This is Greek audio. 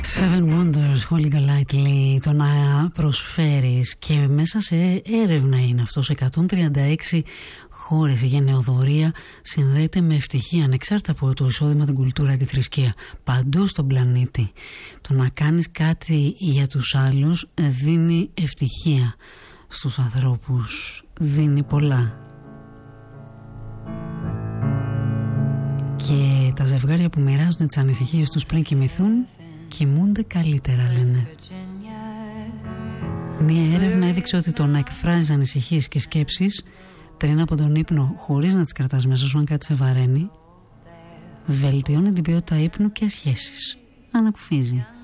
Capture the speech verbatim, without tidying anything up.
Seven Wonders, Holy Golightly. Το να προσφέρεις, και μέσα σε έρευνα είναι αυτό, σε εκατόν τριάντα έξι χώρες η γενεοδωρία συνδέεται με ευτυχία, ανεξάρτητα από το εισόδημα, την κουλτούρα, τη θρησκεία. Παντού στον πλανήτη το να κάνεις κάτι για τους άλλους δίνει ευτυχία στους ανθρώπους, δίνει πολλά. Και τα ζευγάρια που μοιράζονται τις ανησυχίες τους πριν κοιμηθούν κοιμούνται καλύτερα, λένε. Μία έρευνα έδειξε ότι το να εκφράζεις ανησυχίες και σκέψεις πριν από τον ύπνο, χωρίς να τις κρατάς μέσα σου αν κάτι σε βαραίνει, βελτιώνει την ποιότητα ύπνου και σχέσεις. Ανακουφίζει.